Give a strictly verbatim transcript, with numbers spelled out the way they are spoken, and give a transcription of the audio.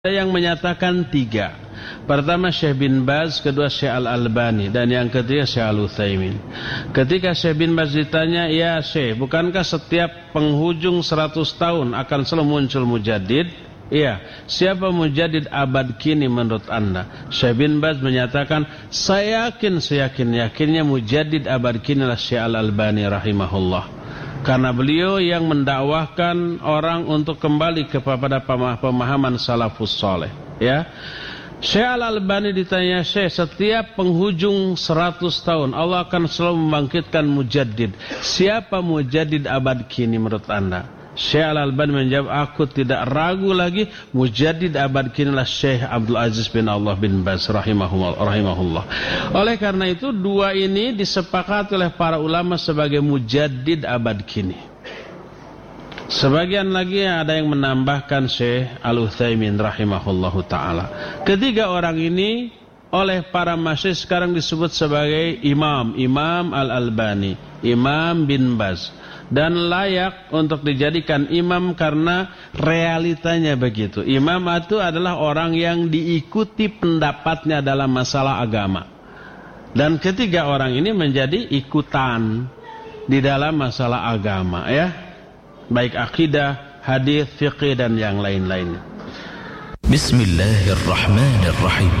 Ada yang menyatakan tiga. Pertama Syekh bin Baz, kedua Syekh Al-Albani, dan yang ketiga Syekh Al-Utsaimin. Ketika Syekh bin Baz ditanya, ya Syekh, bukankah setiap penghujung seratus tahun akan selalu muncul mujaddid? Iya, siapa mujaddid abad kini menurut anda? Syekh bin Baz menyatakan, saya yakin, seyakin-yakinnya mujaddid abad kini adalah Syekh Al-Albani rahimahullah. Karena beliau yang mendakwahkan orang untuk kembali kepada pemahaman salafus soleh. Ya, Syekh Al-Albani ditanya, Syekh, setiap penghujung seratus tahun Allah akan selalu membangkitkan mujaddid. Siapa mujaddid abad kini menurut anda? Syekh Al-Albani menjawab, aku tidak ragu lagi, mujaddid abad kini adalah Syekh Abdul Aziz bin Allah bin Baz rahimahullah, rahimahullah. Oleh karena itu dua ini disepakati oleh para ulama sebagai mujaddid abad kini. Sebagian lagi ada yang menambahkan Syekh Al-Utsaimin rahimahullahu ta'ala. Ketiga orang ini oleh para masyayikh sekarang disebut sebagai imam, Imam Al-Albani, Imam bin Baz. Dan layak untuk dijadikan imam karena realitanya begitu. Imam itu adalah orang yang diikuti pendapatnya dalam masalah agama. Dan ketiga orang ini menjadi ikutan di dalam masalah agama, ya. Baik akidah, hadis, fiqih dan yang lain-lainnya. Bismillahirrahmanirrahim.